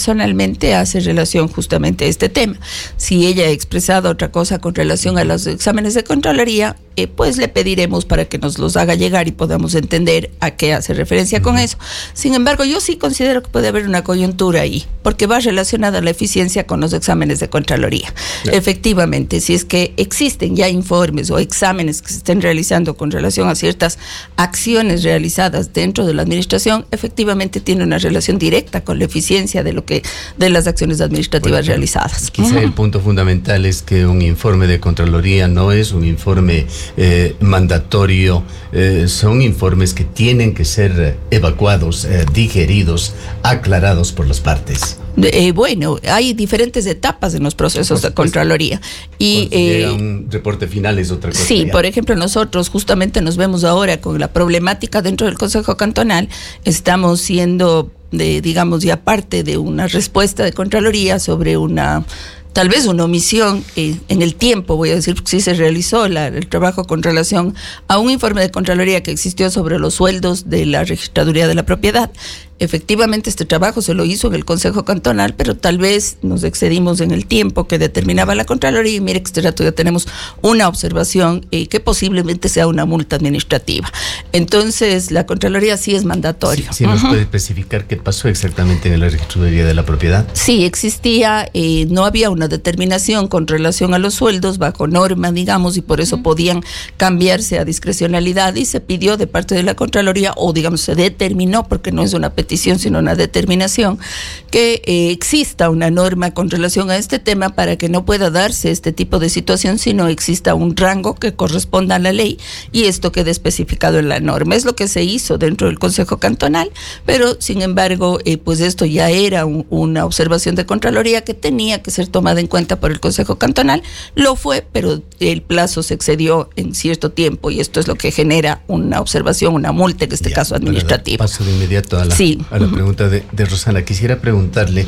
personalmente hace relación justamente a este tema. Si ella ha expresado otra cosa con relación a los exámenes de Contraloría, pues le pediremos para que nos los haga llegar y podamos entender a qué hace referencia con eso. Sin embargo, yo sí considero que puede haber una coyuntura ahí, porque va relacionada a la eficiencia con los exámenes de Contraloría. Claro. Efectivamente, si es que existen ya informes o exámenes que se estén realizando con relación a ciertas acciones realizadas dentro de la administración, efectivamente tiene una relación directa con la eficiencia de las acciones administrativas realizadas. Quizá el punto fundamental es que un informe de Contraloría no es un informe mandatorio, son informes que tienen que ser evacuados, digeridos, aclarados por las partes. Bueno, hay diferentes etapas en los procesos de Contraloría. Y un reporte final es otra cosa. Sí, ya. Por ejemplo, nosotros justamente nos vemos ahora con la problemática dentro del Consejo Cantonal. Estamos siendo, digamos, ya parte de una respuesta de Contraloría sobre tal vez una omisión en el tiempo, voy a decir, porque sí se realizó el trabajo con relación a un informe de Contraloría que existió sobre los sueldos de la Registraduría de la Propiedad. Efectivamente, este trabajo se lo hizo en el Consejo Cantonal, pero tal vez nos excedimos en el tiempo que determinaba la Contraloría y mire que este rato ya tenemos una observación que posiblemente sea una multa administrativa. Entonces, la Contraloría sí es mandatoria. ¿Sí nos puede especificar qué pasó exactamente en la Registraduría de la Propiedad? Sí, existía, no había una determinación con relación a los sueldos bajo norma, digamos, y por eso podían cambiarse a discrecionalidad y se pidió de parte de la Contraloría, o digamos, se determinó, porque no es una petición, sino una determinación, que exista una norma con relación a este tema para que no pueda darse este tipo de situación, sino exista un rango que corresponda a la ley y esto quede especificado en la norma. Es lo que se hizo dentro del Consejo Cantonal, pero sin embargo, pues esto ya era una observación de Contraloría que tenía que ser tomada en cuenta por el Consejo Cantonal. Lo fue, pero el plazo se excedió en cierto tiempo y esto es lo que genera una observación, una multa, en este caso administrativa. Paso de inmediato a la pregunta de Rosana. Quisiera preguntarle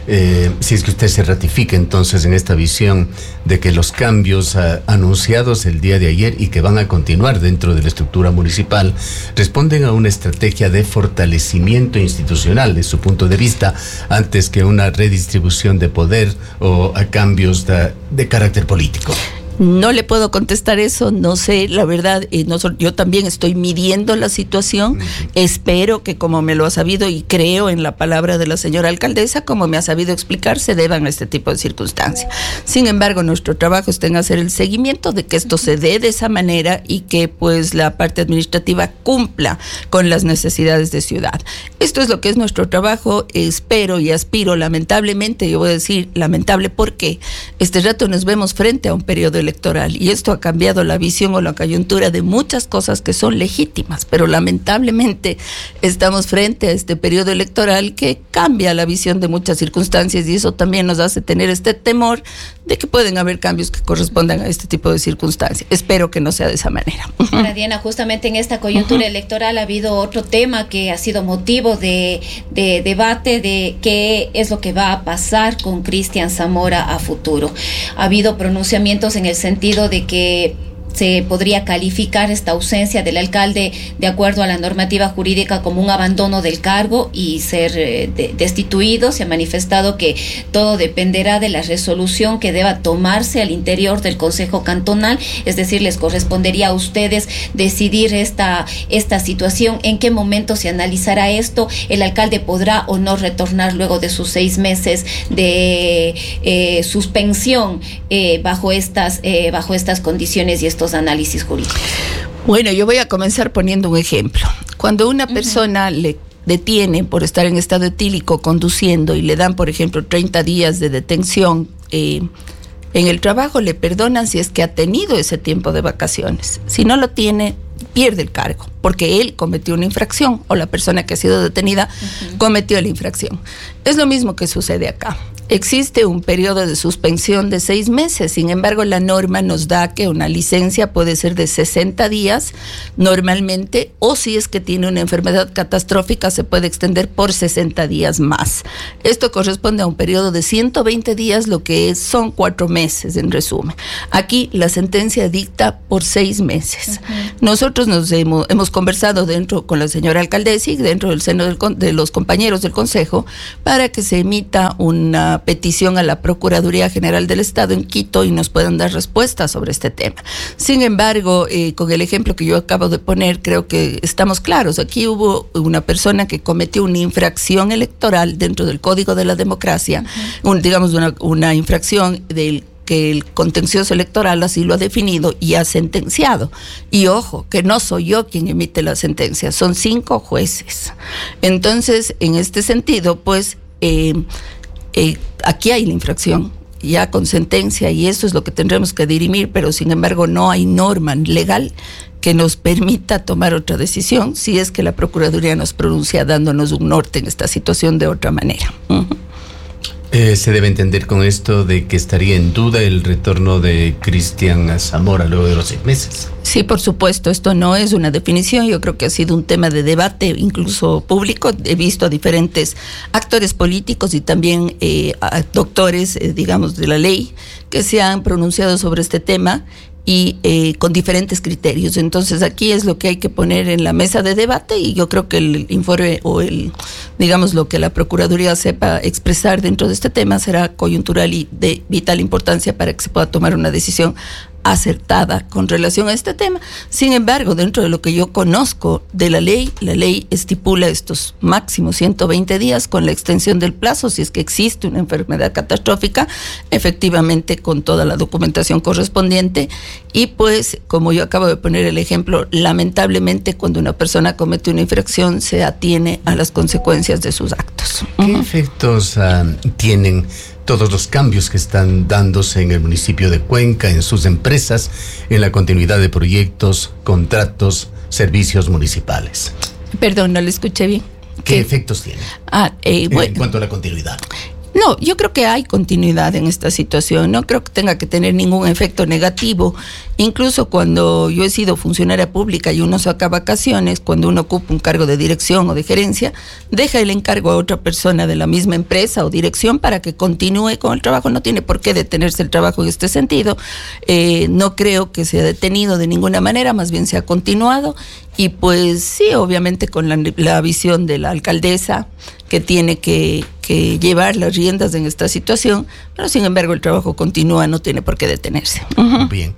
si es que usted se ratifica entonces en esta visión de que los cambios anunciados el día de ayer y que van a continuar dentro de la estructura municipal responden a una estrategia de fortalecimiento institucional de su punto de vista antes que una redistribución de poder o a cambios de carácter político. No le puedo contestar eso, no sé, la verdad, yo también estoy midiendo la situación, espero que como me lo ha sabido y creo en la palabra de la señora alcaldesa, como me ha sabido explicar, se deban a este tipo de circunstancias. Sin embargo, nuestro trabajo está en hacer el seguimiento de que esto se dé de esa manera y que pues la parte administrativa cumpla con las necesidades de ciudad. Esto es lo que es nuestro trabajo, espero y aspiro, lamentablemente, yo voy a decir lamentable porque este rato nos vemos frente a un periodo electoral y esto ha cambiado la visión o la coyuntura de muchas cosas que son legítimas, pero lamentablemente estamos frente a este periodo electoral que cambia la visión de muchas circunstancias y eso también nos hace tener este temor de que pueden haber cambios que correspondan a este tipo de circunstancias. Espero que no sea de esa manera. Diana, justamente en esta coyuntura electoral ha habido otro tema que ha sido motivo de debate de qué es lo que va a pasar con Cristian Zamora a futuro. Ha habido pronunciamientos en el sentido de que se podría calificar esta ausencia del alcalde de acuerdo a la normativa jurídica como un abandono del cargo y ser destituido. Se ha manifestado que todo dependerá de la resolución que deba tomarse al interior del Consejo Cantonal, es decir, les correspondería a ustedes decidir esta situación, en qué momento se analizará esto, el alcalde podrá o no retornar luego de sus 6 meses de suspensión bajo estas condiciones y estos análisis jurídicos. Bueno, yo voy a comenzar poniendo un ejemplo. Cuando una persona le detiene por estar en estado etílico conduciendo y le dan, por ejemplo, 30 días de detención, en el trabajo le perdonan si es que ha tenido ese tiempo de vacaciones. Si no lo tiene, pierde el cargo, porque él cometió una infracción o la persona que ha sido detenida cometió la infracción. Es lo mismo que sucede acá. existe un periodo de suspensión de 6 meses. Sin embargo, la norma nos da que una licencia puede ser de 60 días normalmente, o si es que tiene una enfermedad catastrófica se puede extender por 60 días más. Esto corresponde a un periodo de 120 días, lo que son 4 meses en resumen. Aquí la sentencia dicta por 6 meses. Nosotros hemos conversado dentro con la señora alcaldesa y dentro del seno de los compañeros del Consejo para que se emita una petición a la Procuraduría General del Estado en Quito y nos puedan dar respuestas sobre este tema. Sin embargo, con el ejemplo que yo acabo de poner, creo que estamos claros. Aquí hubo una persona que cometió una infracción electoral dentro del Código de la Democracia, una infracción del que el contencioso electoral así lo ha definido y ha sentenciado. Y ojo, que no soy yo quien emite la sentencia, son 5 jueces. Entonces, en este sentido, pues, aquí hay la infracción ya con sentencia y eso es lo que tendremos que dirimir, pero sin embargo no hay norma legal que nos permita tomar otra decisión si es que la Procuraduría nos pronuncia dándonos un norte en esta situación de otra manera. Se debe entender con esto de que estaría en duda el retorno de Cristian Zamora luego de los 6 meses. Sí, por supuesto, esto no es una definición, yo creo que ha sido un tema de debate incluso público. He visto a diferentes actores políticos y también a doctores, digamos, de la ley que se han pronunciado sobre este tema y con diferentes criterios. Entonces aquí es lo que hay que poner en la mesa de debate y yo creo que el informe o lo que la Procuraduría sepa expresar dentro de este tema será coyuntural y de vital importancia para que se pueda tomar una decisión acertada con relación a este tema. Sin embargo, dentro de lo que yo conozco de la ley estipula estos máximos 120 días con la extensión del plazo si es que existe una enfermedad catastrófica, efectivamente con toda la documentación correspondiente. Y pues, como yo acabo de poner el ejemplo, lamentablemente cuando una persona comete una infracción se atiene a las consecuencias de sus actos. ¿Qué efectos tienen todos los cambios que están dándose en el municipio de Cuenca, en sus empresas, en la continuidad de proyectos, contratos, servicios municipales? Perdón, no le escuché bien. ¿Qué efectos tiene? En cuanto a la continuidad. No, yo creo que hay continuidad en esta situación, no creo que tenga que tener ningún efecto negativo. Incluso cuando yo he sido funcionaria pública y uno saca vacaciones, cuando uno ocupa un cargo de dirección o de gerencia, deja el encargo a otra persona de la misma empresa o dirección para que continúe con el trabajo. No tiene por qué detenerse el trabajo en este sentido. No creo que se ha detenido de ninguna manera, más bien se ha continuado. Y pues sí, obviamente con la visión de la alcaldesa que tiene que llevar las riendas en esta situación, pero sin embargo el trabajo continúa, no tiene por qué detenerse. Bien,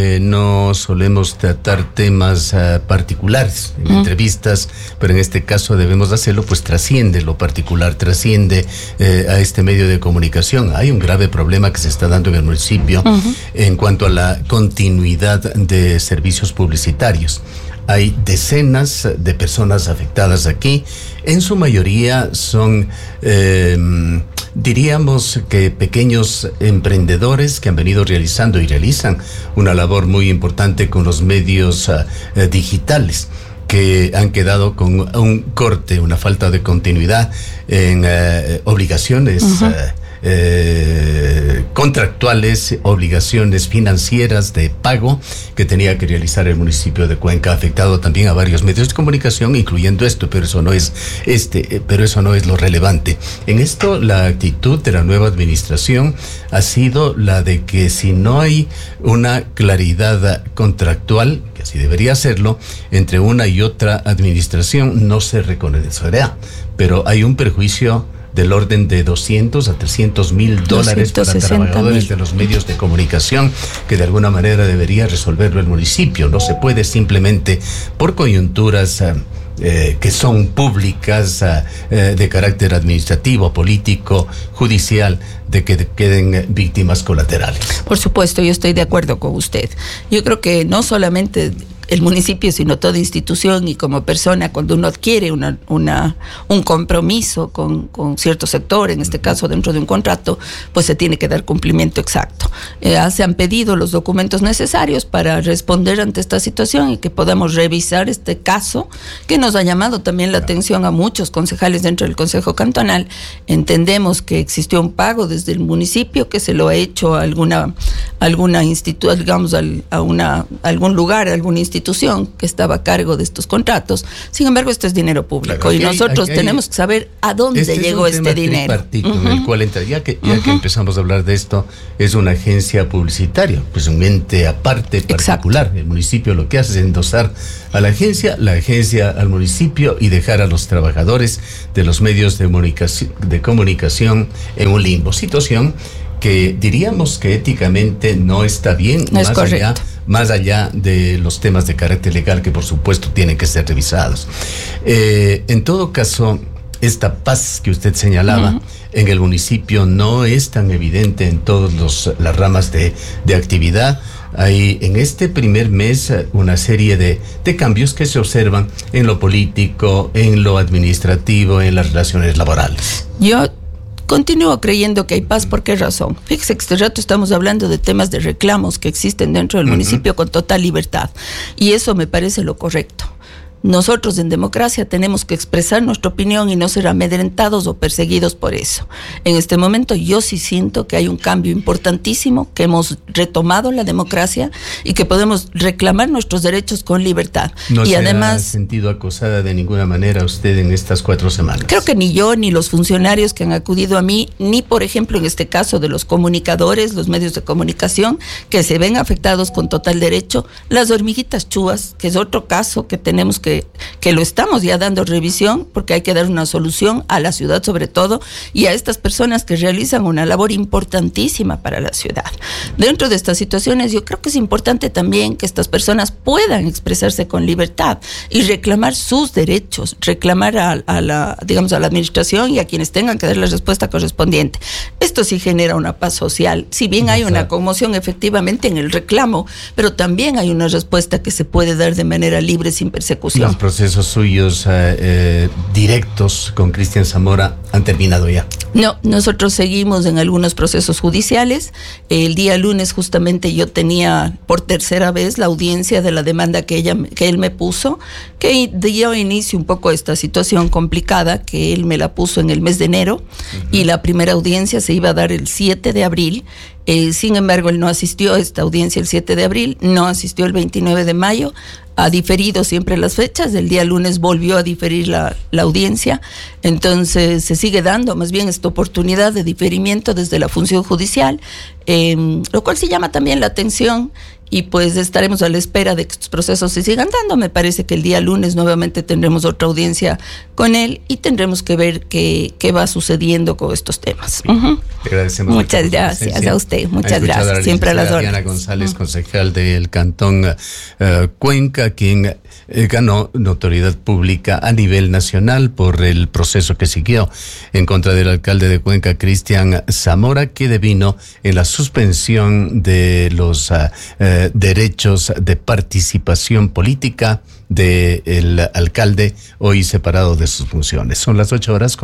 no solemos tratar temas particulares en entrevistas, pero en este caso debemos hacerlo, pues trasciende lo particular, trasciende a este medio de comunicación. Hay un grave problema que se está dando en el municipio en cuanto a la continuidad de servicios publicitarios. Hay decenas de personas afectadas aquí, en su mayoría son, diríamos que pequeños emprendedores que han venido realizando y realizan una labor muy importante con los medios digitales, que han quedado con un corte, una falta de continuidad en obligaciones contractuales, obligaciones financieras de pago que tenía que realizar el municipio de Cuenca, afectado también a varios medios de comunicación, incluyendo esto, pero eso no es lo relevante. En esto, la actitud de la nueva administración ha sido la de que si no hay una claridad contractual, que así debería serlo, entre una y otra administración, no se reconocerá, pero hay un perjuicio del orden de 200 a 300 mil dólares para trabajadores de los medios de comunicación, que de alguna manera debería resolverlo el municipio. No se puede simplemente por coyunturas que son públicas, de carácter administrativo, político, judicial, de que queden víctimas colaterales. Por supuesto, yo estoy de acuerdo con usted. Yo creo que no solamente el municipio, sino toda institución y como persona, cuando uno adquiere un compromiso con cierto sector, en este caso dentro de un contrato, pues se tiene que dar cumplimiento exacto. Se han pedido los documentos necesarios para responder ante esta situación y que podamos revisar este caso, que nos ha llamado también la atención a muchos concejales dentro del Consejo Cantonal. Entendemos que existió un pago desde el municipio que se lo ha hecho a alguna institución, digamos, a algún lugar, a alguna institución que estaba a cargo de estos contratos. Sin embargo, esto es dinero público, claro, y nosotros tenemos que saber a dónde llegó este dinero. En el cual entra, ya que empezamos a hablar de esto, es una agencia publicitaria, pues un ente aparte, particular. Exacto. El municipio lo que hace es endosar a la agencia al municipio y dejar a los trabajadores de los medios de comunicación en un limbo. Situación que diríamos que éticamente no está bien, no es correcto. Más allá de los temas de carácter legal que por supuesto tienen que ser revisados. En todo caso, esta paz que usted señalaba en el municipio no es tan evidente en todas las ramas de actividad. Hay en este primer mes una serie de cambios que se observan en lo político, en lo administrativo, en las relaciones laborales. Yo continúo creyendo que hay paz. ¿Por qué razón? Fíjese que este rato estamos hablando de temas de reclamos que existen dentro del municipio con total libertad, y eso me parece lo correcto. Nosotros en democracia tenemos que expresar nuestra opinión y no ser amedrentados o perseguidos por eso. En este momento yo sí siento que hay un cambio importantísimo, que hemos retomado la democracia y que podemos reclamar nuestros derechos con libertad. ¿No y se además, ha sentido acosada de ninguna manera usted en estas 4 semanas? Creo que ni yo, ni los funcionarios que han acudido a mí, ni por ejemplo en este caso de los comunicadores, los medios de comunicación, que se ven afectados con total derecho. Las hormiguitas chúas, que es otro caso que tenemos que lo estamos ya dando revisión, porque hay que dar una solución a la ciudad sobre todo, y a estas personas que realizan una labor importantísima para la ciudad. Dentro de estas situaciones yo creo que es importante también que estas personas puedan expresarse con libertad y reclamar sus derechos, reclamar a la administración y a quienes tengan que dar la respuesta correspondiente. Esto sí genera una paz social, si bien hay una conmoción efectivamente en el reclamo, pero también hay una respuesta que se puede dar de manera libre sin persecución. Los procesos suyos directos con Cristian Zamora han terminado ya. No, nosotros seguimos en algunos procesos judiciales. El día lunes justamente yo tenía por tercera vez la audiencia de la demanda que él me puso, que dio inicio un poco a esta situación complicada que él me la puso en el mes de enero, y la primera audiencia se iba a dar el 7 de abril. Sin embargo, él no asistió a esta audiencia el 7 de abril, no asistió el 29 de mayo, ha diferido siempre las fechas, el día lunes volvió a diferir la audiencia, entonces se sigue dando más bien esta oportunidad de diferimiento desde la función judicial, lo cual sí llama también la atención. Y pues estaremos a la espera de que estos procesos se sigan dando. Me parece que el día lunes nuevamente tendremos otra audiencia con él y tendremos que ver qué va sucediendo con estos temas. Te agradecemos. Muchas gracias a usted, muchas gracias. Siempre a las órdenes. Diana González, concejal del Cantón Cuenca, quien ganó notoriedad pública a nivel nacional por el proceso que siguió en contra del alcalde de Cuenca, Cristian Zamora, que devino en la suspensión de los derechos de participación política del alcalde, hoy separado de sus funciones. Son las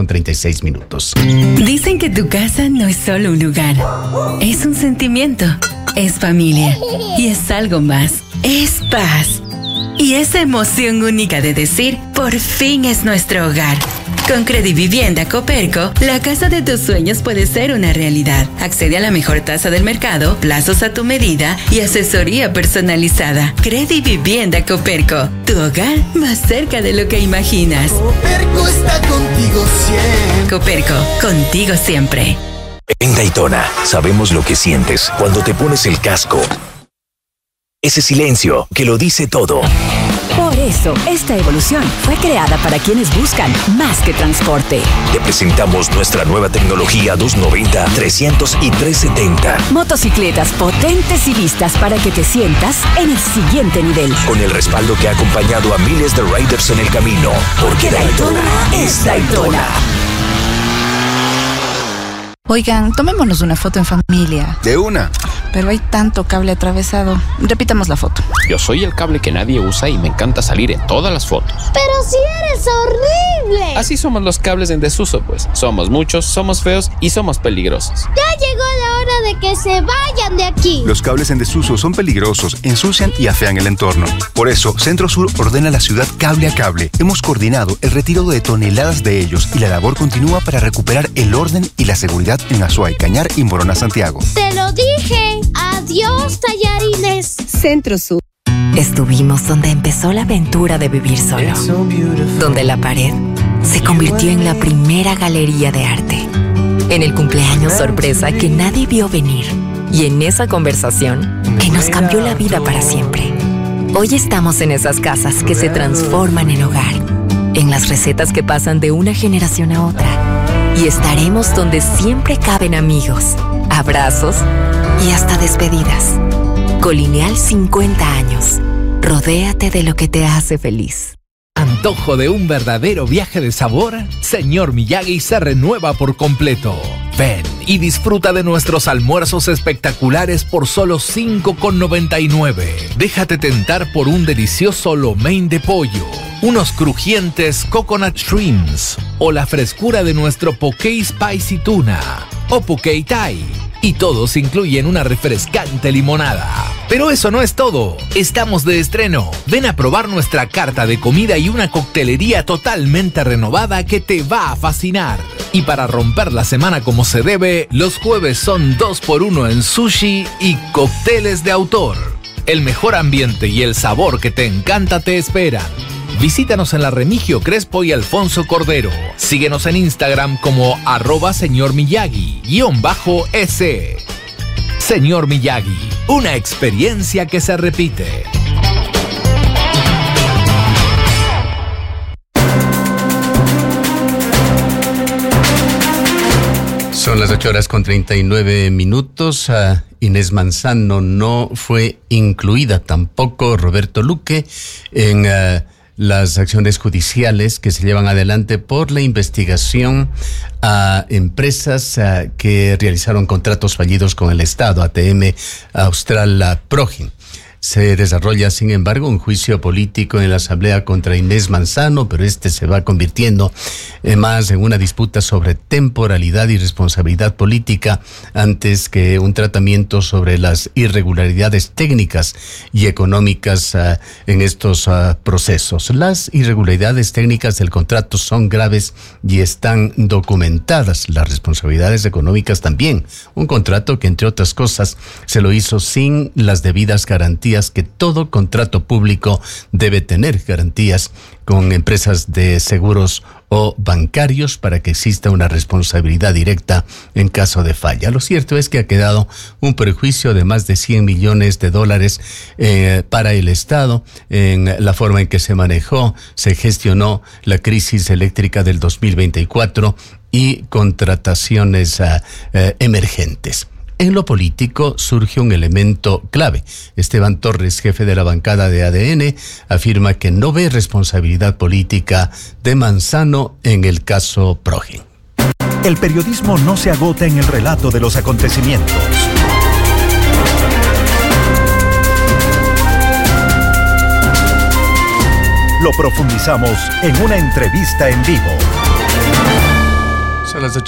8:36. Dicen que tu casa no es solo un lugar, es un sentimiento, es familia y es algo más, es paz. Y esa emoción única de decir, por fin es nuestro hogar. Con Credivivienda Coperco, la casa de tus sueños puede ser una realidad. Accede a la mejor tasa del mercado, plazos a tu medida y asesoría personalizada. Credivivienda Coperco, tu hogar más cerca de lo que imaginas. Coperco está contigo siempre. Coperco, contigo siempre. En Daytona, sabemos lo que sientes cuando te pones el casco. Ese silencio que lo dice todo. Por eso, esta evolución fue creada para quienes buscan más que transporte. Te presentamos nuestra nueva tecnología 290, 300 y 370. Motocicletas potentes y listas para que te sientas en el siguiente nivel. Con el respaldo que ha acompañado a miles de riders en el camino. Porque Daytona es Daytona. Oigan, tomémonos una foto en familia. De una. Pero hay tanto cable atravesado. Repitamos la foto. Yo soy el cable que nadie usa y me encanta salir en todas las fotos. ¡Pero si eres horrible! Así somos los cables en desuso, pues. Somos muchos, somos feos y somos peligrosos. ¡Ya llegó la hora de que se vayan de aquí! Los cables en desuso son peligrosos, ensucian y afean el entorno. Por eso, Centro Sur ordena a la ciudad cable a cable. Hemos coordinado el retiro de toneladas de ellos y la labor continúa para recuperar el orden y la seguridad en Azuay, Cañar y Morona, Santiago. ¡Te lo dije! ¡Adiós, tallarines! Centro Sur. Estuvimos donde empezó la aventura de vivir solo. Donde la pared se convirtió en la primera galería de arte. En el cumpleaños sorpresa que nadie vio venir. Y en esa conversación que nos cambió la vida para siempre. Hoy estamos en esas casas que se transforman en hogar. En las recetas que pasan de una generación a otra. Y estaremos donde siempre caben amigos, abrazos y hasta despedidas. Colineal 50 años. Rodéate de lo que te hace feliz. ¿Antojo de un verdadero viaje de sabor? Señor Miyagi se renueva por completo. Ven y disfruta de nuestros almuerzos espectaculares por solo $5.99. Déjate tentar por un delicioso lo mein de pollo, unos crujientes coconut shrimps o la frescura de nuestro poke spicy tuna o poke thai. Y todos incluyen una refrescante limonada. Pero eso no es todo. Estamos de estreno. Ven a probar nuestra carta de comida y una coctelería totalmente renovada que te va a fascinar. Y para romper la semana como se debe, los jueves son 2x1 en sushi y cócteles de autor. El mejor ambiente y el sabor que te encanta te esperan. Visítanos en la Remigio Crespo y Alfonso Cordero. Síguenos en Instagram como @señormiyagi_s. Señor Miyagi, una experiencia que se repite. Son las 8:39. Inés Manzano no fue incluida, tampoco Roberto Luque, en las acciones judiciales que se llevan adelante por la investigación a empresas que realizaron contratos fallidos con el Estado, ATM, Austral, Progen. Se desarrolla, sin embargo, un juicio político en la Asamblea contra Inés Manzano, pero este se va convirtiendo más en una disputa sobre temporalidad y responsabilidad política antes que un tratamiento sobre las irregularidades técnicas y económicas en estos procesos. Las irregularidades técnicas del contrato son graves y están documentadas. Las responsabilidades económicas también. Un contrato que, entre otras cosas, se lo hizo sin las debidas garantías que todo contrato público debe tener, garantías con empresas de seguros o bancarios para que exista una responsabilidad directa en caso de falla. Lo cierto es que ha quedado un perjuicio de más de $100 millones para el Estado en la forma en que se manejó, se gestionó la crisis eléctrica del 2024 y contrataciones emergentes. En lo político surge un elemento clave. Esteban Torres, jefe de la bancada de ADN, afirma que no ve responsabilidad política de Manzano en el caso Progen. El periodismo no se agota en el relato de los acontecimientos. Lo profundizamos en una entrevista en vivo. Son las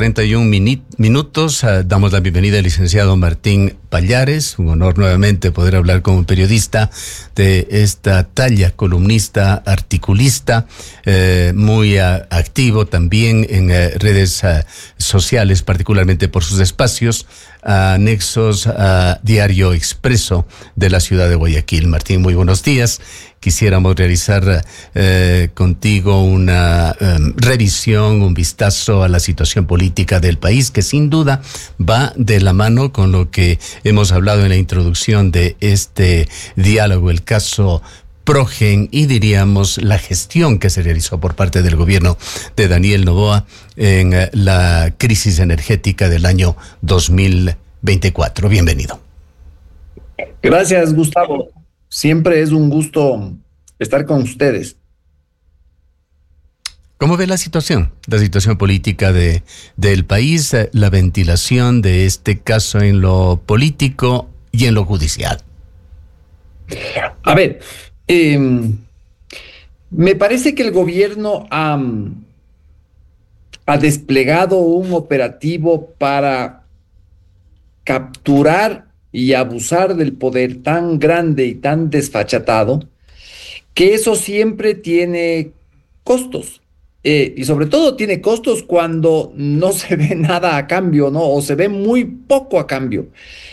8:41. Damos la bienvenida al licenciado Martín Pallares. Un honor nuevamente poder hablar con un periodista de esta talla, columnista, articulista, muy activo también en redes sociales, particularmente por sus espacios anexos a Diario Expreso de la ciudad de Guayaquil. Martín, muy buenos días. Quisiéramos realizar contigo una revisión, un vistazo a la situación política del país, que sin duda va de la mano con lo que hemos hablado en la introducción de este diálogo, el caso Progen, y diríamos la gestión que se realizó por parte del gobierno de Daniel Noboa en la crisis energética del año 2024. Bienvenido. Gracias, Gustavo. Siempre es un gusto estar con ustedes. ¿Cómo ve la situación política del país, la ventilación de este caso en lo político y en lo judicial? A ver, me parece que el gobierno ha desplegado un operativo para capturar y abusar del poder tan grande y tan desfachatado, que eso siempre tiene costos. Y sobre todo tiene costos cuando no se ve nada a cambio, ¿no? O se ve muy poco a cambio.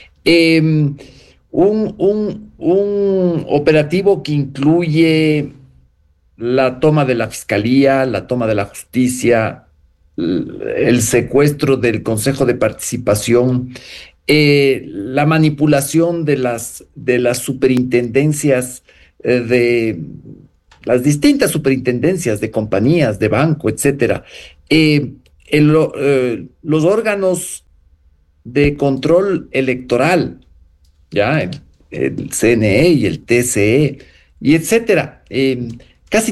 Un operativo que incluye la toma de la fiscalía, la toma de la justicia, el secuestro del Consejo de Participación, la manipulación de las superintendencias, de las distintas superintendencias de compañías, de banco, etcétera. Los órganos de control electoral, ya el CNE y el TSE, y etcétera. Casi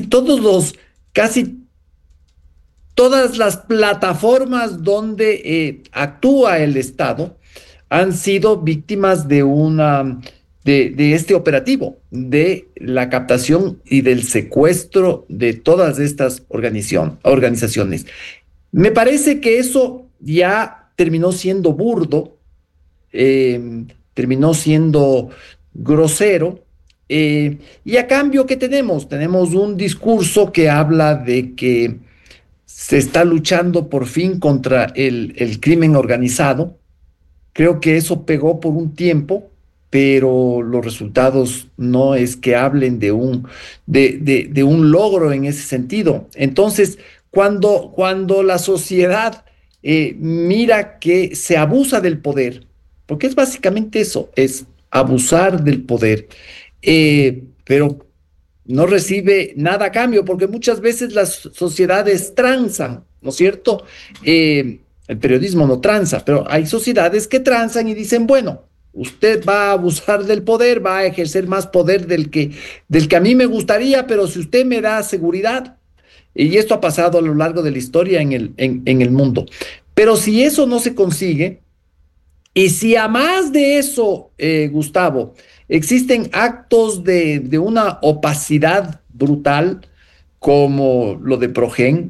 todas las plataformas donde actúa el Estado han sido víctimas de este operativo, de la captación y del secuestro de todas estas organizaciones. Me parece que eso ya terminó siendo burdo, terminó siendo grosero, y a cambio, ¿qué tenemos? Tenemos un discurso que habla de que se está luchando por fin contra el crimen organizado. Creo que eso pegó por un tiempo, pero los resultados no es que hablen de un logro en ese sentido. Entonces, cuando la sociedad mira que se abusa del poder, porque es básicamente eso, es abusar del poder, pero no recibe nada a cambio, porque muchas veces las sociedades transan, ¿no es cierto? El periodismo no transa, pero hay sociedades que transan y dicen, bueno, usted va a abusar del poder, va a ejercer más poder del que a mí me gustaría, pero si usted me da seguridad, y esto ha pasado a lo largo de la historia en el mundo. Pero si eso no se consigue, y si a más de eso, Gustavo, existen actos de una opacidad brutal, como lo de Progen,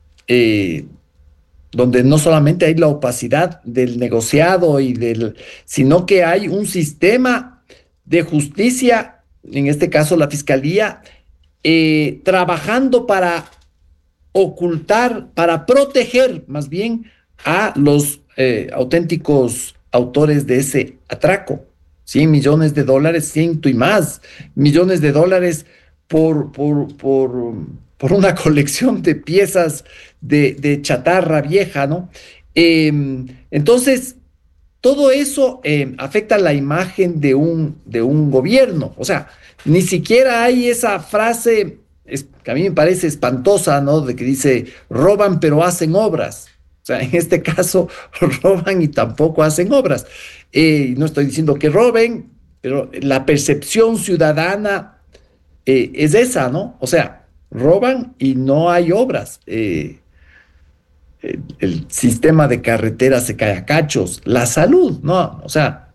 donde no solamente hay la opacidad del negociado sino que hay un sistema de justicia, en este caso la fiscalía, trabajando para ocultar, para proteger más bien a los auténticos autores de ese atraco. $100 millones, ciento y más millones de dólares por una colección de piezas de chatarra vieja, ¿no? Entonces, todo eso afecta la imagen de un gobierno. O sea, ni siquiera hay esa frase que a mí me parece espantosa, ¿no? De que dice, roban pero hacen obras. O sea, en este caso, roban y tampoco hacen obras. No estoy diciendo que roben, pero la percepción ciudadana es esa, ¿no? O sea, roban y no hay obras. El sistema de carreteras se cae a cachos. La salud, ¿no? O sea,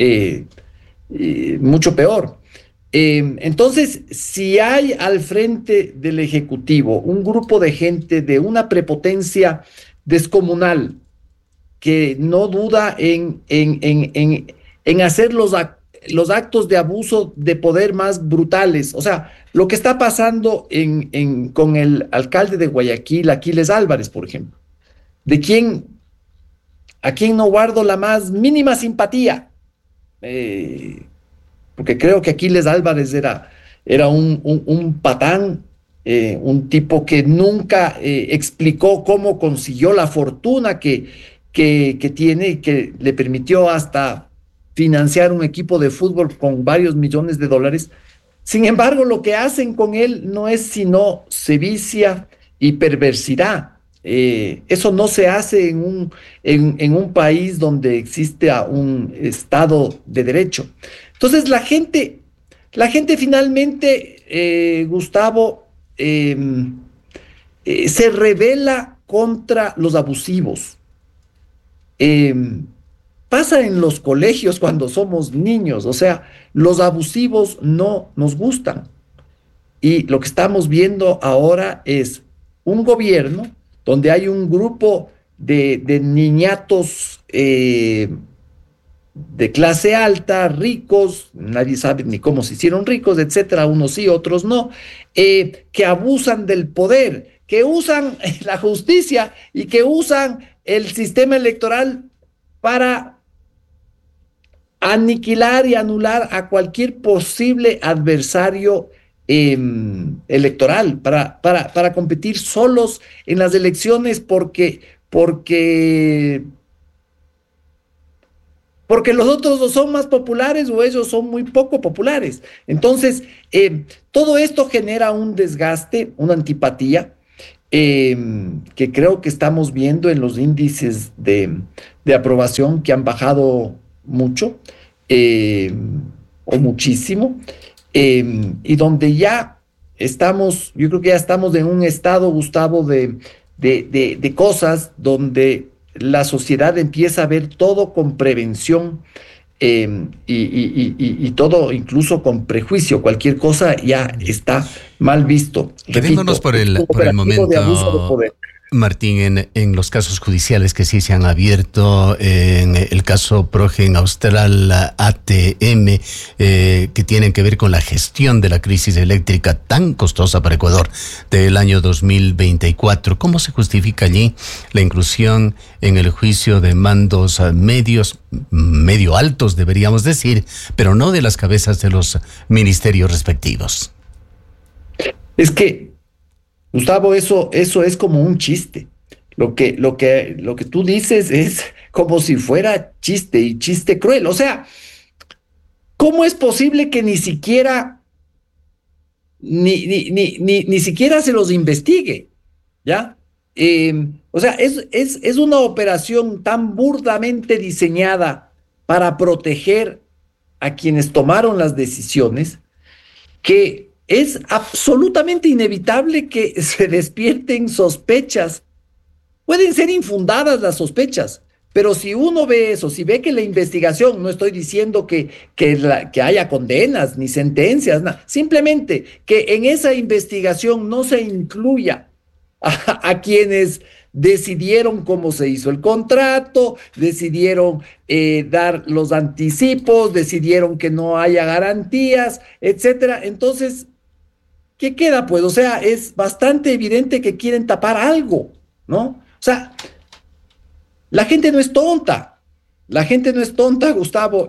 mucho peor. Entonces, si hay al frente del Ejecutivo un grupo de gente de una prepotencia descomunal que no duda en hacer los actos de abuso de poder más brutales, o sea, lo que está pasando con el alcalde de Guayaquil, Aquiles Álvarez, por ejemplo, a quien no guardo la más mínima simpatía, porque creo que Aquiles Álvarez era un patán, un tipo que nunca explicó cómo consiguió la fortuna que tiene y que le permitió hasta financiar un equipo de fútbol con varios millones de dólares. Sin embargo, lo que hacen con él no es sino sevicia y perversidad. Eso no se hace en un país donde existe un Estado de Derecho. Entonces, la gente finalmente, Gustavo, se rebela contra los abusivos. Pasa en los colegios cuando somos niños, o sea, los abusivos no nos gustan. Y lo que estamos viendo ahora es un gobierno donde hay un grupo de niñatos de clase alta, ricos, nadie sabe ni cómo se hicieron ricos, etcétera, unos sí, otros no, que abusan del poder, que usan la justicia y que usan el sistema electoral para aniquilar y anular a cualquier posible adversario electoral, para competir solos en las elecciones porque los otros son más populares o ellos son muy poco populares. Entonces, todo esto genera un desgaste, una antipatía, que creo que estamos viendo en los índices de aprobación que han bajado mucho o muchísimo, y donde ya estamos, yo creo que ya estamos en un estado, Gustavo, de cosas donde la sociedad empieza a ver todo con prevención y todo incluso con prejuicio. Cualquier cosa ya está mal visto. Quedémonos por el momento de abuso de poder. Martín, en los casos judiciales que sí se han abierto, en el caso Progen Austral ATM, que tienen que ver con la gestión de la crisis eléctrica tan costosa para Ecuador del año 2024, ¿cómo se justifica allí la inclusión en el juicio de mandos medio altos, deberíamos decir, pero no de las cabezas de los ministerios respectivos? Es que, Gustavo, eso es como un chiste. Lo que tú dices es como si fuera chiste, y chiste cruel. O sea, ¿cómo es posible que ni siquiera se los investigue? ¿Ya? O sea, es una operación tan burdamente diseñada para proteger a quienes tomaron las decisiones que es absolutamente inevitable que se despierten sospechas. Pueden ser infundadas las sospechas, pero si uno ve eso, si ve que la investigación, no estoy diciendo que haya condenas ni sentencias, simplemente que en esa investigación no se incluya a quienes decidieron cómo se hizo el contrato, decidieron dar los anticipos, decidieron que no haya garantías, etcétera. Entonces, ¿qué queda? Pues, o sea, es bastante evidente que quieren tapar algo, ¿no? O sea, la gente no es tonta. La gente no es tonta, Gustavo,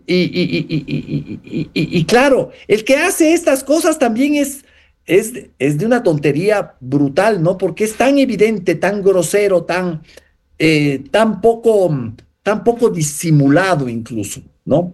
y claro, el que hace estas cosas también es de una tontería brutal, ¿no? Porque es tan evidente, tan grosero, tan poco disimulado incluso, ¿no?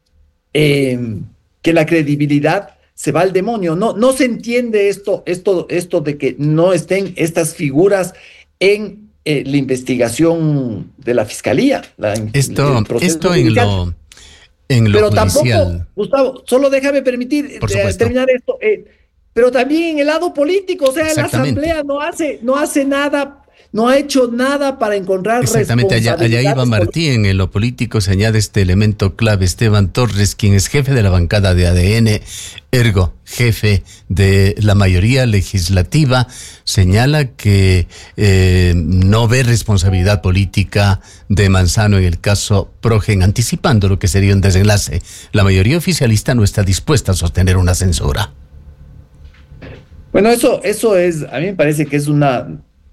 Que la credibilidad se va al demonio. No se entiende esto de que no estén estas figuras en la investigación de la fiscalía. Esto en lo pero judicial. Tampoco, Gustavo, solo déjame permitir terminar esto. Pero también en el lado político, o sea, la Asamblea no hace nada, no ha hecho nada para encontrar responsabilidades. Allá iba Martín. En lo político se añade este elemento clave. Esteban Torres, quien es jefe de la bancada de ADN, ergo jefe de la mayoría legislativa, señala que no ve responsabilidad política de Manzano en el caso Progen, anticipando lo que sería un desenlace. La mayoría oficialista no está dispuesta a sostener una censura. Bueno, eso es, a mí me parece que es una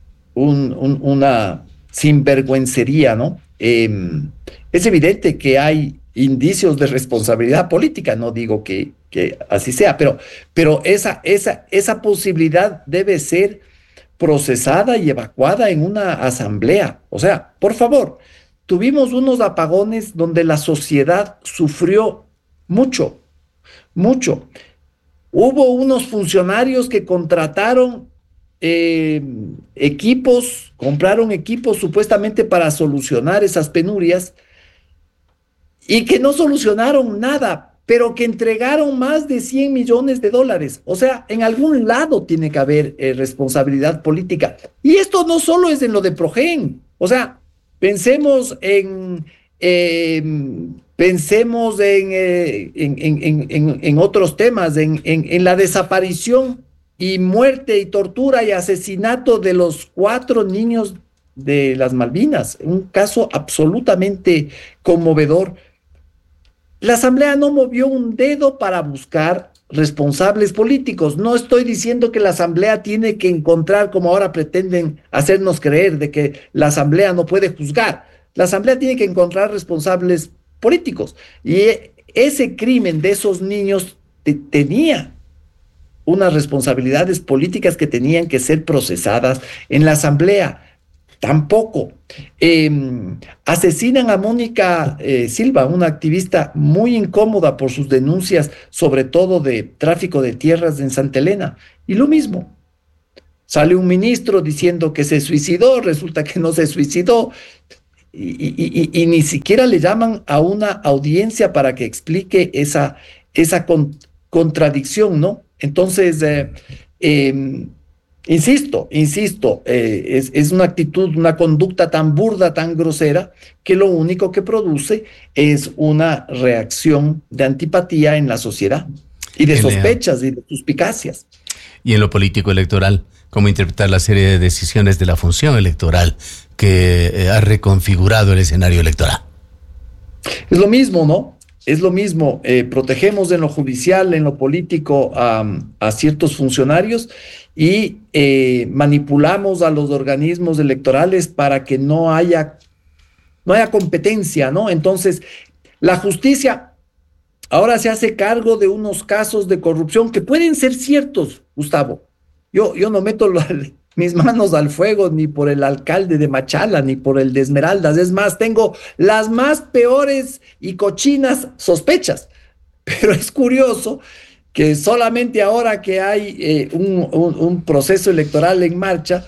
sinvergüencería, ¿no? Es evidente que hay indicios de responsabilidad política, no digo que así sea, pero esa posibilidad debe ser procesada y evacuada en una asamblea. O sea, por favor, tuvimos unos apagones donde la sociedad sufrió mucho. Hubo unos funcionarios que contrataron compraron equipos supuestamente para solucionar esas penurias y que no solucionaron nada, pero que entregaron más de 100 millones de dólares. O sea, en algún lado tiene que haber responsabilidad política. Y esto no solo es en lo de Progen. O sea, pensemos en otros temas, en la desaparición y muerte y tortura y asesinato de los 4 niños de las Malvinas. Un caso absolutamente conmovedor. La Asamblea no movió un dedo para buscar responsables políticos. No estoy diciendo que la Asamblea tiene que encontrar, como ahora pretenden hacernos creer, de que la Asamblea no puede juzgar. La Asamblea tiene que encontrar responsables políticos. Y ese crimen de esos niños tenía unas responsabilidades políticas que tenían que ser procesadas en la Asamblea. Tampoco. Asesinan a Mónica Silva, una activista muy incómoda por sus denuncias, sobre todo de tráfico de tierras en Santa Elena. Y lo mismo. Sale un ministro diciendo que se suicidó, resulta que no se suicidó. Y ni siquiera le llaman a una audiencia para que explique esa contradicción, ¿no? Entonces, insisto, es una actitud, una conducta tan burda, tan grosera, que lo único que produce es una reacción de antipatía en la sociedad y de sospechas y de suspicacias. Y en lo político electoral, ¿cómo interpretar la serie de decisiones de la función electoral que ha reconfigurado el escenario electoral? Es lo mismo, ¿no? Es lo mismo. Protegemos en lo judicial, en lo político a ciertos funcionarios y manipulamos a los organismos electorales para que no haya competencia, ¿no? Entonces, la justicia ahora se hace cargo de unos casos de corrupción que pueden ser ciertos, Gustavo. Yo no meto mis manos al fuego ni por el alcalde de Machala, ni por el de Esmeraldas. Es más, tengo las más peores y cochinas sospechas. Pero es curioso que solamente ahora que hay un proceso electoral en marcha,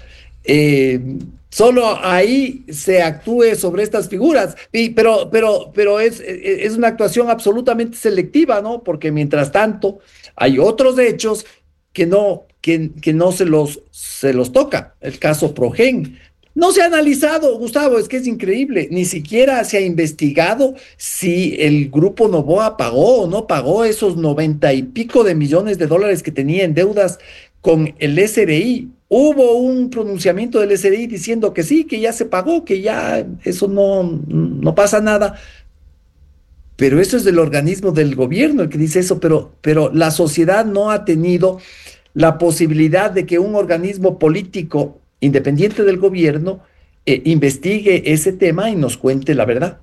solo ahí se actúe sobre estas figuras. Pero es una actuación absolutamente selectiva, ¿no? Porque mientras tanto hay otros hechos que no se los toca. El caso Progen no se ha analizado, Gustavo, es que es increíble. Ni siquiera se ha investigado si el grupo Noboa pagó o no pagó esos 90 y pico de millones de dólares que tenía en deudas con el SRI. Hubo un pronunciamiento del SRI diciendo que sí, que ya se pagó, que ya eso no pasa nada. Pero eso es del organismo del gobierno el que dice eso, pero la sociedad no ha tenido la posibilidad de que un organismo político independiente del gobierno investigue ese tema y nos cuente la verdad.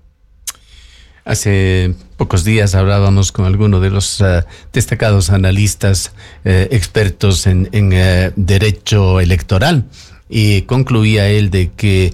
Hace pocos días hablábamos con alguno de los destacados analistas expertos en derecho electoral y concluía él de que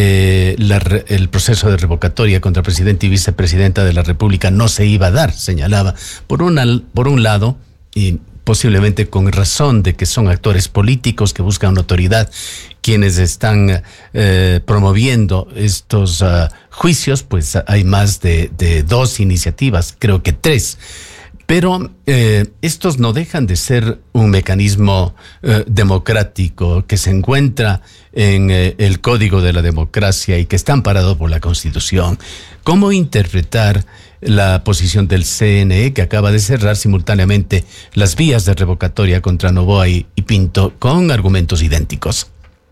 el proceso de revocatoria contra presidente y vicepresidenta de la República no se iba a dar, señalaba, por un lado, y posiblemente con razón de que son actores políticos que buscan notoriedad quienes están promoviendo estos juicios, pues hay más de 2 iniciativas, creo que 3. Pero estos no dejan de ser un mecanismo democrático que se encuentra en el Código de la Democracia y que está amparado por la Constitución. ¿Cómo interpretar la posición del CNE, que acaba de cerrar simultáneamente las vías de revocatoria contra Noboa y Pinto con argumentos idénticos?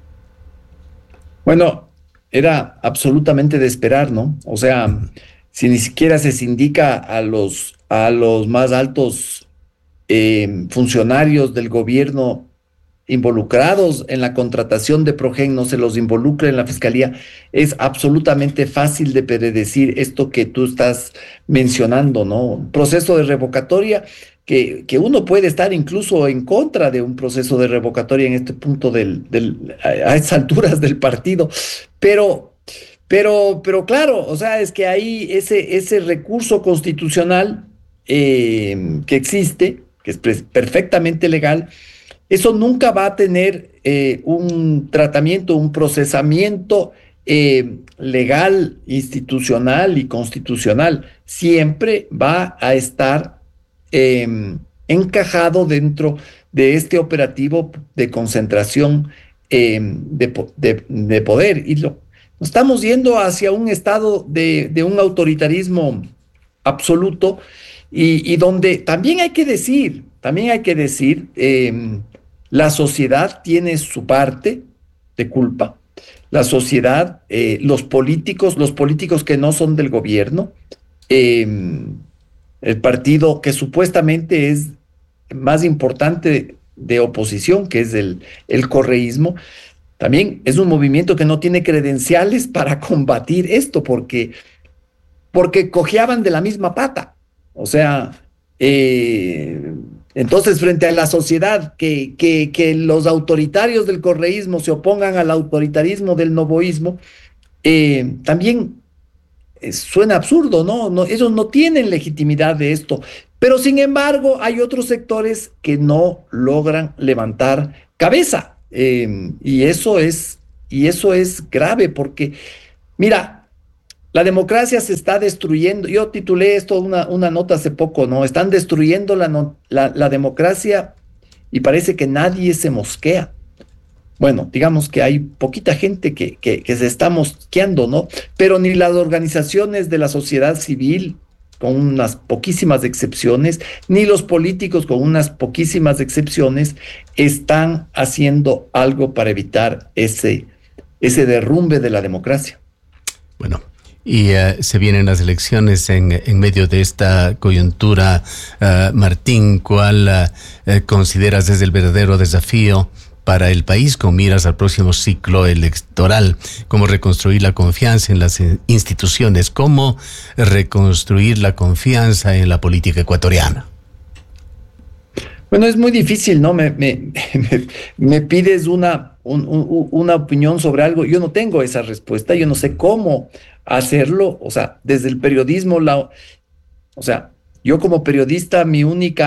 Bueno, era absolutamente de esperar, ¿no? O sea, si ni siquiera se indica a los más altos funcionarios del gobierno involucrados en la contratación de Progen, no se los involucra en la fiscalía, es absolutamente fácil de predecir esto que tú estás mencionando, ¿no? Un proceso de revocatoria que uno puede estar incluso en contra de un proceso de revocatoria en este punto a estas alturas del partido, pero claro, o sea, es que hay ese recurso constitucional que existe, que es perfectamente legal. Eso nunca va a tener un tratamiento, un procesamiento legal, institucional y constitucional. Siempre va a estar encajado dentro de este operativo de concentración de poder. Y nos estamos yendo hacia un estado de un autoritarismo absoluto y donde también hay que decir, la sociedad tiene su parte de culpa. La sociedad, los políticos que no son del gobierno, el partido que supuestamente es más importante de oposición, que es el correísmo, también es un movimiento que no tiene credenciales para combatir esto, porque cojeaban de la misma pata. O sea, entonces frente a la sociedad, que los autoritarios del correísmo se opongan al autoritarismo del novoísmo, también suena absurdo, ¿no? Ellos no tienen legitimidad de esto, pero sin embargo hay otros sectores que no logran levantar cabeza, y eso es grave, porque, mira, la democracia se está destruyendo. Yo titulé esto una nota hace poco, ¿no? Están destruyendo la democracia y parece que nadie se mosquea. Bueno, digamos que hay poquita gente que se está mosqueando, ¿no? Pero ni las organizaciones de la sociedad civil, con unas poquísimas excepciones, ni los políticos, con unas poquísimas excepciones, están haciendo algo para evitar ese derrumbe de la democracia. Bueno, y se vienen las elecciones en medio de esta coyuntura. Martín, ¿cuál consideras es el verdadero desafío para el país con miras al próximo ciclo electoral? ¿Cómo reconstruir la confianza en las instituciones? ¿Cómo reconstruir la confianza en la política ecuatoriana? Bueno, es muy difícil, ¿no? Me pides una opinión sobre algo. Yo no tengo esa respuesta, yo no sé cómo hacerlo. O sea, desde el periodismo, yo como periodista, mi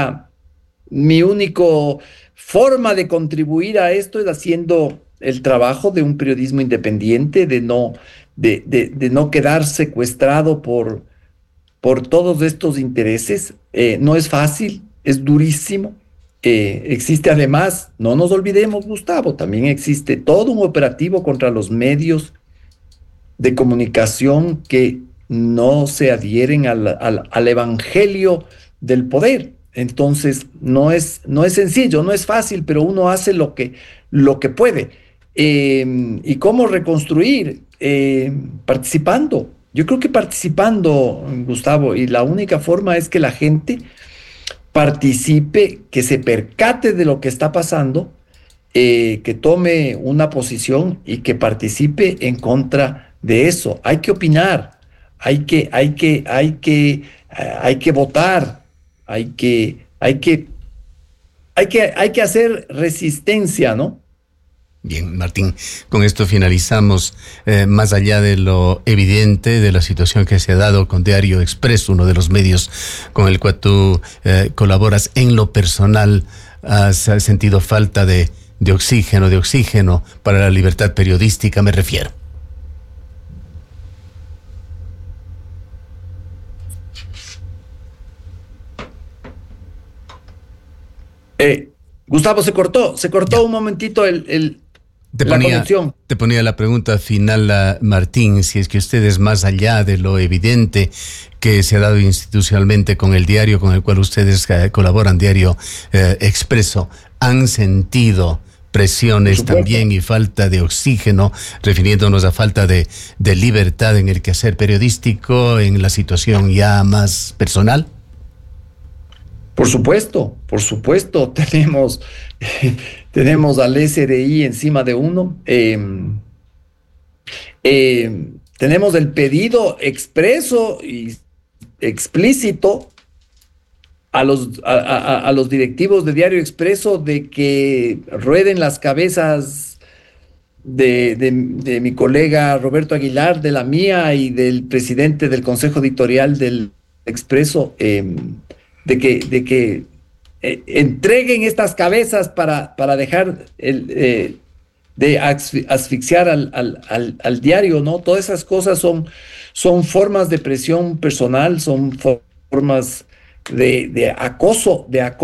único forma de contribuir a esto es haciendo el trabajo de un periodismo independiente, de no quedar secuestrado por todos estos intereses. No es fácil, es durísimo. Existe además, no nos olvidemos, Gustavo, también existe todo un operativo contra los medios de comunicación que no se adhieren al evangelio del poder. Entonces, no es sencillo, no es fácil, pero uno hace lo que puede. ¿Y cómo reconstruir? Participando. Yo creo que participando, Gustavo, y la única forma es que la gente participe, que se percate de lo que está pasando, que tome una posición y que participe en contra de eso. Hay que opinar, hay que votar, hay que hacer resistencia, ¿no? Bien, Martín, con esto finalizamos. Más allá de lo evidente de la situación que se ha dado con Diario Expreso, uno de los medios con el cual tú colaboras, en lo personal, ¿has sentido falta de oxígeno para la libertad periodística, me refiero? Gustavo, se cortó un momentito la conexión. Te ponía la pregunta final, Martín, si es que ustedes, más allá de lo evidente que se ha dado institucionalmente con el diario con el cual ustedes colaboran, Diario Expreso, han sentido presiones también y falta de oxígeno, refiriéndonos a falta de libertad en el quehacer periodístico, en la situación ya más personal. Por supuesto, tenemos al SRI encima de uno, tenemos el pedido expreso y explícito a los directivos de Diario Expreso de que rueden las cabezas de mi colega Roberto Aguilar, de la mía y del presidente del Consejo Editorial del Expreso, de que entreguen estas cabezas para dejar de asfixiar al diario, ¿no? Todas esas cosas son formas de presión personal, son formas de acoso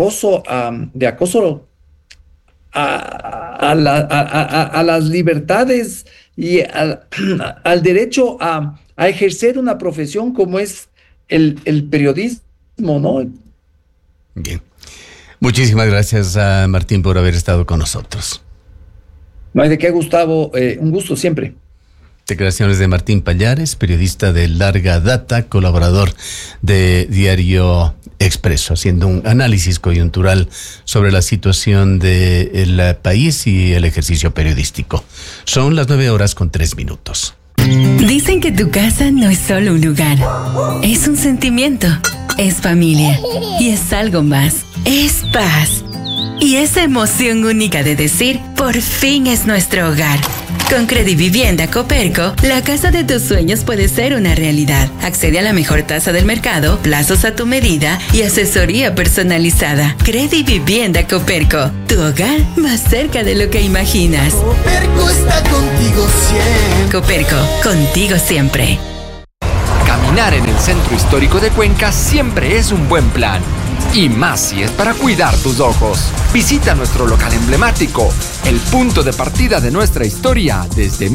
a las libertades y al derecho a ejercer una profesión como es el periodismo, ¿no? Bien. Muchísimas gracias a Martín por haber estado con nosotros. No hay de qué, Gustavo. Un gusto siempre. Declaraciones de Martín Pallares, periodista de larga data, colaborador de Diario Expreso, haciendo un análisis coyuntural sobre la situación del país y el ejercicio periodístico. Son las 9:03. Dicen que tu casa no es solo un lugar, es un sentimiento, es familia y es algo más, es paz. Y esa emoción única de decir, por fin es nuestro hogar. Con Credivivienda Coperco, la casa de tus sueños puede ser una realidad. Accede a la mejor tasa del mercado, plazos a tu medida y asesoría personalizada. Credivivienda Coperco, tu hogar más cerca de lo que imaginas. Coperco está contigo siempre. Coperco, contigo siempre. Caminar en el centro histórico de Cuenca siempre es un buen plan. Y más si es para cuidar tus ojos. Visita nuestro local emblemático, el punto de partida de nuestra historia desde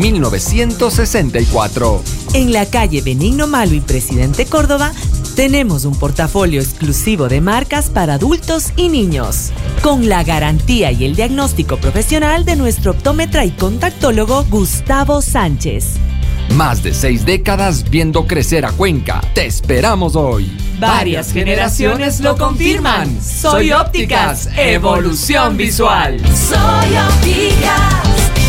1964. En la calle Benigno Malvi, Presidente Córdoba, tenemos un portafolio exclusivo de marcas para adultos y niños, con la garantía y el diagnóstico profesional de nuestro optómetra y contactólogo Gustavo Sánchez. Más de 6 décadas viendo crecer a Cuenca. Te esperamos hoy. Varias generaciones lo confirman. Soy Ópticas, evolución visual. Soy Ópticas.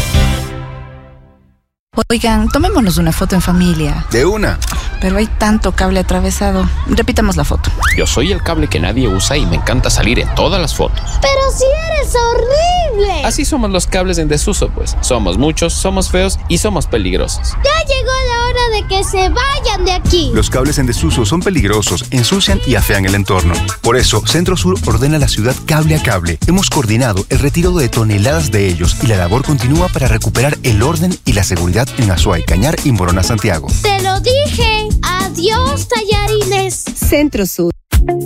Oigan, tomémonos una foto en familia. De una. Pero hay tanto cable atravesado. Repitamos la foto. Yo soy el cable que nadie usa y me encanta salir en todas las fotos. Pero si eres horrible. Así somos los cables en desuso, pues. Somos muchos, somos feos y somos peligrosos. Ya llegó la hora de que se vayan de aquí. Los cables en desuso son peligrosos, ensucian y afean el entorno. Por eso, Centro Sur ordena a la ciudad cable a cable. Hemos coordinado el retiro de toneladas de ellos y la labor continúa para recuperar el orden y la seguridad en Azuay, Cañar y Morona, Santiago. Te lo dije. Adiós, tallarines. Centro Sur.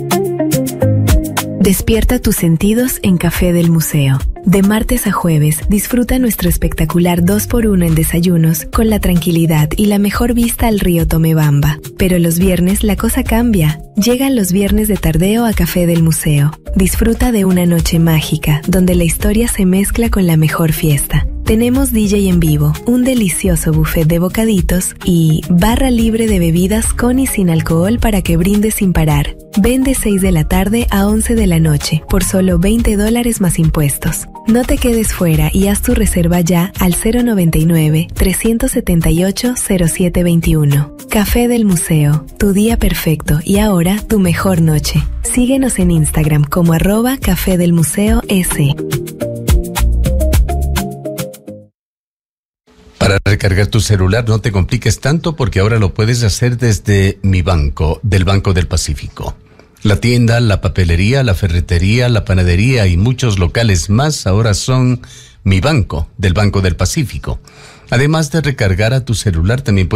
Despierta tus sentidos en Café del Museo. De martes a jueves, disfruta nuestro espectacular 2x1 en desayunos con la tranquilidad y la mejor vista al río Tomebamba. Pero los viernes la cosa cambia. Llegan los viernes de tardeo a Café del Museo. Disfruta de una noche mágica, donde la historia se mezcla con la mejor fiesta. Tenemos DJ en vivo, un delicioso buffet de bocaditos y barra libre de bebidas con y sin alcohol para que brindes sin parar. Ven de 6 de la tarde a 11 de la noche por solo $20 más impuestos. No te quedes fuera y haz tu reserva ya al 099-378-0721. Café del Museo, tu día perfecto y ahora tu mejor noche. Síguenos en Instagram como @Café del Museo S. Para recargar tu celular no te compliques tanto porque ahora lo puedes hacer desde Mi Banco, del Banco del Pacífico. La tienda, la papelería, la ferretería, la panadería y muchos locales más ahora son Mi Banco, del Banco del Pacífico. Además de recargar a tu celular, también puedes